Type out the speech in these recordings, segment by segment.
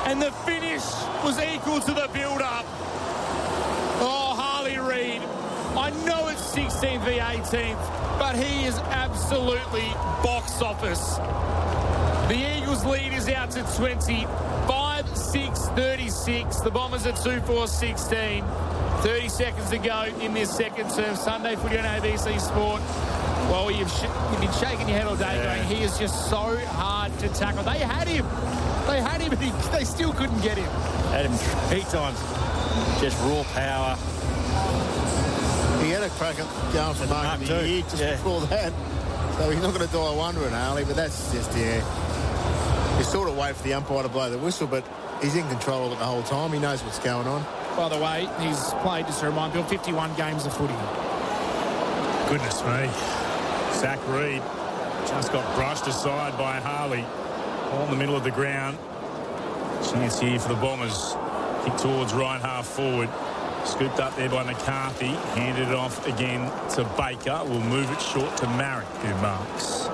And the finish was equal to the build-up. Oh, Harley Reid. I know it's 16th v 18th, but he is absolutely box office. The Eagles lead is out to 20. 5-6-36. The Bombers at 2-4-16. 30 seconds to go in this second term. Sunday footy on ABC Sport. Well, you've been shaking your head all day going, he is just so hard to tackle. They had him, but they still couldn't get him. Had him 3 times. Just raw power. He had a crack at going for Mark of the year just before that. So he's not going to die wondering, Harley, but that's just, you sort of wait for the umpire to blow the whistle, but he's in control of it the whole time. He knows what's going on. By the way, he's played, just to remind Bill, 51 games of footy. Goodness me. Zach Reid just got brushed aside by Harley. All in the middle of the ground. Chance here for the Bombers. Kick towards right half forward. Scooped up there by McCarthy. Handed it off again to Baker. Will move it short to Marrick, who marks.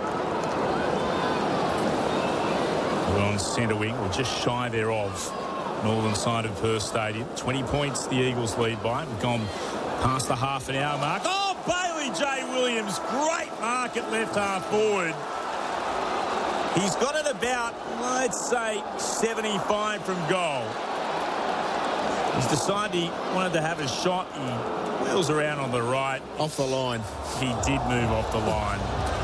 We're on centre wing, or just shy thereof. Northern side of Perth Stadium. 20 points the Eagles lead by. We've gone past the half an hour mark. Oh, Bailey J. Williams. Great mark at left half forward. He's got it about, let's say, 75 from goal. He's decided he wanted to have a shot. He wheels around on the right. Off the line. He did move off the line.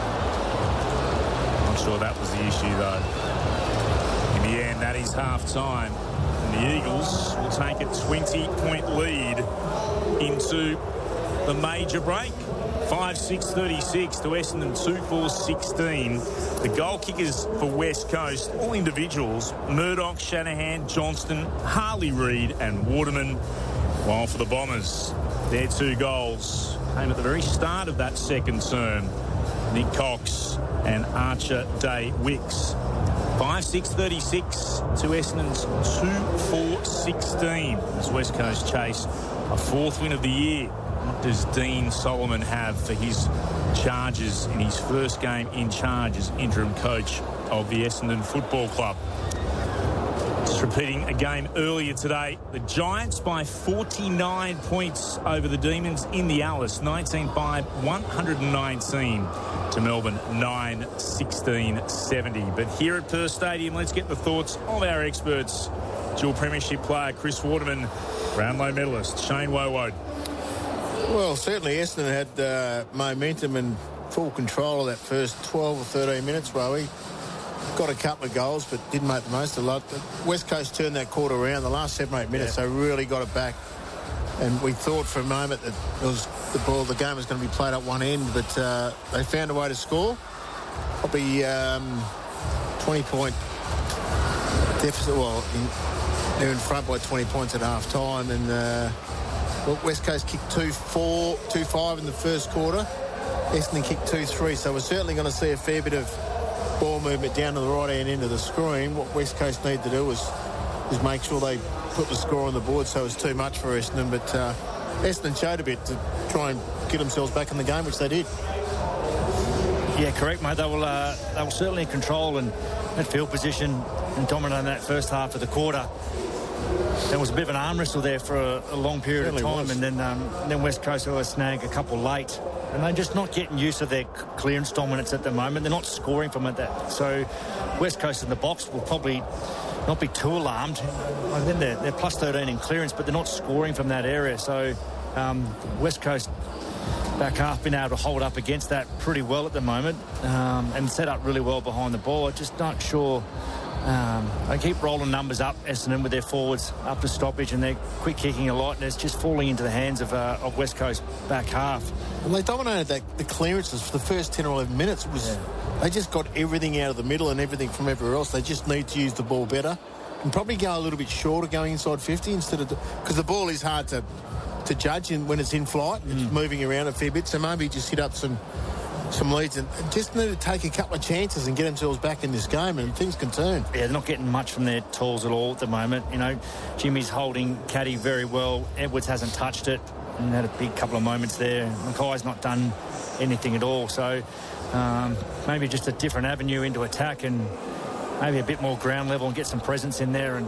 Not sure that was the issue, though. In the end, that is half-time. And the Eagles will take a 20-point lead into the major break. 5-6-36 to Essendon 2-4-16. The goal kickers for West Coast, all individuals, Murdoch, Shanahan, Johnston, Harley Reid and Waterman. While for the Bombers, their 2 goals came at the very start of that second term. Nick Cox and Archer Day Wicks. 5-6-36 to Essendon's 2-4-16 as West Coast chase a 4th win of the year. What does Dean Solomon have for his charges in his first game in charge as interim coach of the Essendon Football Club? Just repeating a game earlier today, the Giants by 49 points over the Demons in the Alice. 19-5, 119 to Melbourne, 9-16-70. But here at Perth Stadium, let's get the thoughts of our experts. Dual premiership player Chris Waterman, Brownlow medalist Shane Woewode. Well, certainly Essendon had momentum and full control of that first 12 or 13 minutes, Rowie. Got a couple of goals, but didn't make the most of it. West Coast turned that quarter around. The last 7 or 8 minutes, they really got it back. And we thought for a moment that it was the game was going to be played up one end, but they found a way to score. Probably 20-point deficit. Well, they're in front by 20 points at half time, and West Coast kicked 2-5 in the first quarter. Essendon kicked 2-3, so we're certainly going to see a fair bit of ball movement down to the right-hand end of the screen. What West Coast need to do is make sure they put the score on the board, so it's too much for Essendon. But Essendon showed a bit to try and get themselves back in the game, which they did. Yeah, correct, mate. They were certainly in control and midfield position and dominating that first half of the quarter. There was a bit of an arm wrestle there for a long period of time, and then West Coast will snag a couple late. And they're just not getting used to their clearance dominance at the moment. They're not scoring from it. So West Coast in the box will probably not be too alarmed. I think they're plus 13 in clearance, but they're not scoring from that area. So West Coast back half been able to hold up against that pretty well at the moment and set up really well behind the ball. Just not sure. They keep rolling numbers up, Essendon, with their forwards up to stoppage, and they're quick kicking a lot, and it's just falling into the hands of West Coast back half. And they dominated the clearances for the first 10 or 11 minutes. It was They just got everything out of the middle and everything from everywhere else. They just need to use the ball better and probably go a little bit shorter going inside 50 instead of... Because the ball is hard to judge when it's in flight. It's moving around a fair bit, so maybe just hit up some leads and just need to take a couple of chances and get themselves back in this game, and things can turn. Yeah, they're not getting much from their tools at all at the moment. You know, Jimmy's holding Caddy very well. Edwards hasn't touched it and had a big couple of moments there. Mackay's not done anything at all. So maybe just a different avenue into attack and maybe a bit more ground level and get some presence in there and